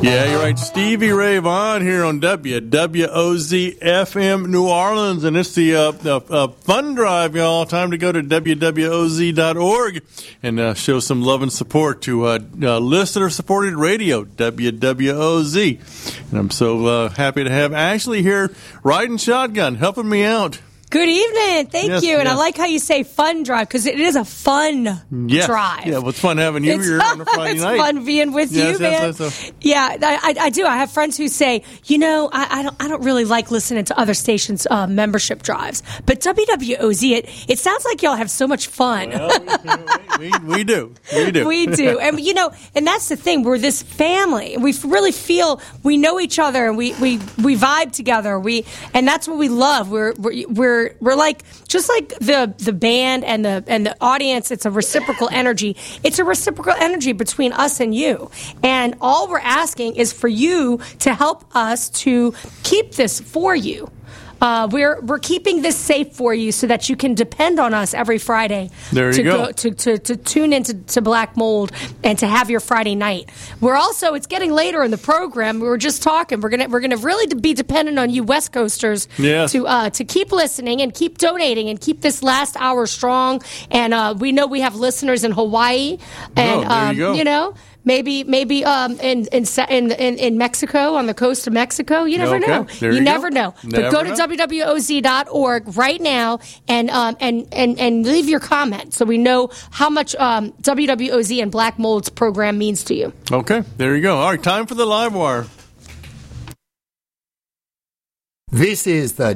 Yeah, you're right. Stevie Ray Vaughan here on WWOZ FM New Orleans, and it's the fund drive, y'all. Time to go to WWOZ.org and show some love and support to listener-supported radio, WWOZ. And I'm so happy to have Ashley here riding shotgun, helping me out. Good evening. Thank you. And I like how you say fun drive, because it is a fun drive. Yeah, well, it's fun having you here on a Friday night. It's fun being with you, man. Yeah, I do. I have friends who say, I don't really like listening to other stations' membership drives. But WWOZ, it sounds like y'all have so much fun. Well, we do. We do. We do. And, and that's the thing. We're this family. We really feel we know each other, and we vibe together. And that's what we love. We're like, just like the band and the audience, it's a reciprocal energy. It's a reciprocal energy between us and you. And all we're asking is for you to help us to keep this for you. We're keeping this safe for you so that you can depend on us every Friday to tune into Black Mold and to have your Friday night. We're also, it's getting later in the program. We were just talking. We're gonna really be dependent on you West Coasters to keep listening and keep donating and keep this last hour strong. And we know we have listeners in Hawaii and Maybe in Mexico, on the coast of Mexico. You never know. You never know. But go to WWOZ.org right now and leave your comment so we know how much WWOZ and Black Mold's program means to you. Okay, there you go. All right, time for the live wire. This is the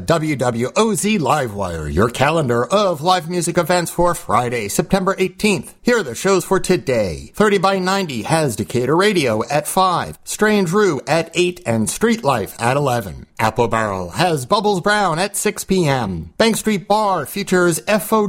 WWOZ Livewire, your calendar of live music events for Friday, September 18th. Here are the shows for today. 30 by 90 has Decatur Radio at 5, Strange Rue at 8, and Street Life at 11. Apple Barrel has Bubbles Brown at 6 p.m. Bank Street Bar features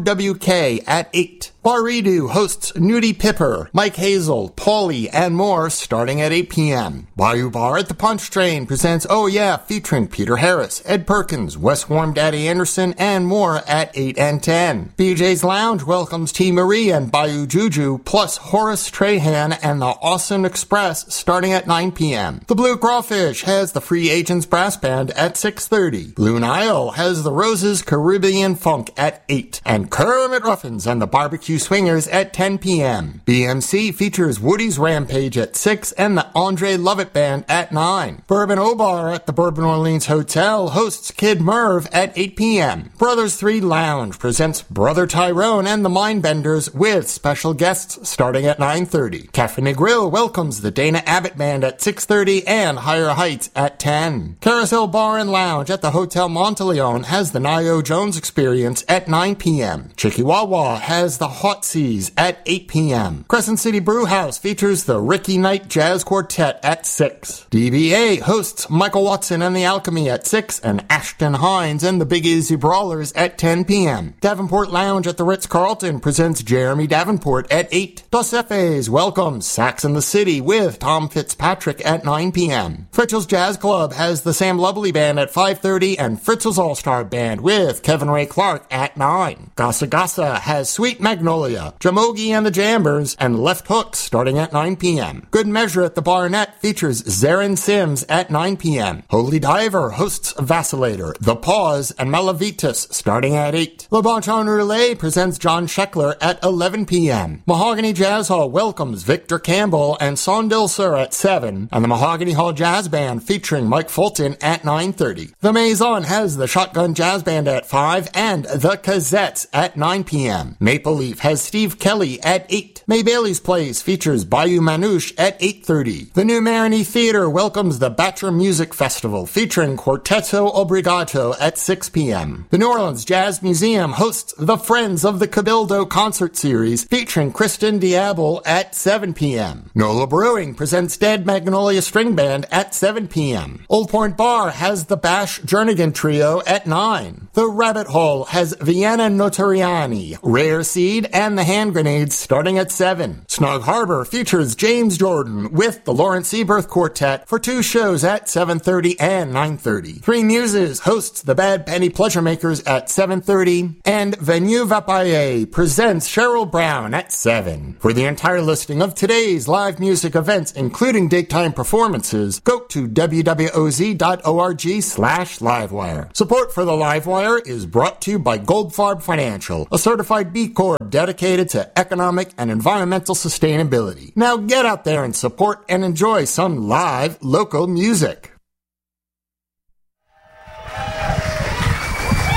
FOWK at 8. Bar Redo hosts Nudie Pipper, Mike Hazel, Paulie, and more starting at 8 p.m. Bayou Bar at the Punch Train presents Oh Yeah, featuring Peter Harris, Ed Perkins, Wes Warm Daddy Anderson, and more at 8 and 10. BJ's Lounge welcomes T. Marie and Bayou Juju, plus Horace Trahan and the Austin Express starting at 9 p.m. The Blue Crawfish has the Free Agents Brass Band at 6:30. Blue Nile has the Roses Caribbean Funk at 8. And Kermit Ruffins and the Barbecue Swingers at 10 p.m. BMC features Woody's Rampage at 6 and the Andre Lovett Band at 9. Bourbon O-Bar at the Bourbon Orleans Hotel hosts Kid Merv at 8 p.m. Brothers 3 Lounge presents Brother Tyrone and the Mindbenders with special guests starting at 9:30. Cafe Grill welcomes the Dana Abbott Band at 6:30 and Higher Heights at 10. Carousel Bar and Lounge at the Hotel Monteleone has the Nio Jones Experience at 9 p.m. Chikiwawa has the Hot Seas at 8 p.m. Crescent City Brew House features the Ricky Knight Jazz Quartet at 6. DBA hosts Michael Watson and the Alchemy at 6 and Ashton Hines and the Big Easy Brawlers at 10 p.m. Davenport Lounge at the Ritz-Carlton presents Jeremy Davenport at 8. Dos Efes welcomes Sax in the City with Tom Fitzpatrick at 9 p.m. Fritzl's Jazz Club has the Sam Lovely Band at 5:30 and Fritzl's All-Star Band with Kevin Ray Clark at 9. Gassa Gassa has Sweet Magnolia, Jamogi and the Jambers, and Left Hook starting at 9 p.m. Good Measure at the Barnett features Zarin Sims at 9 p.m. Holy Diver hosts Vacillator, The Pause, and Malavitas starting at 8. Le Bon Ton Relay presents John Scheckler at 11 p.m. Mahogany Jazz Hall welcomes Victor Campbell and Sondil Sur at 7, and the Mahogany Hall Jazz Band featuring Mike Fulton at 9:30. The Maison has the Shotgun Jazz Band at 5 and the Cassettes at 9 p.m. Maple Leaf has Steve Kelly at 8. May Bailey's Place features Bayou Manouche at 8:30. The New Marigny Theater welcomes the Batra Music Festival featuring Quartetto Obrigato at 6 p.m. The New Orleans Jazz Museum hosts the Friends of the Cabildo Concert Series featuring Kristen Diable at 7 p.m. NOLA Brewing presents Dead Magnolia String Band at 7 p.m. Old Point Bar has the Bash Jernigan Trio at 9. The Rabbit Hole has Vienna Notariani, Rare Seed, and the Hand Grenades starting at 7. Snug Harbor features James Jordan with the Lawrence Seaberth Quartet for 2 shows at 7:30 and 9:30. 3 Three Muses hosts the Bad Penny Pleasure Makers at 7:30, and Venue Vapaye presents Cheryl Brown at 7. For the entire listing of today's live music events, including daytime performances, go to wwoz.org/livewire. Support for the Livewire is brought to you by Goldfarb Financial, a certified B Corp dedicated to economic and environmental sustainability. Now get out there and support and enjoy some live local music.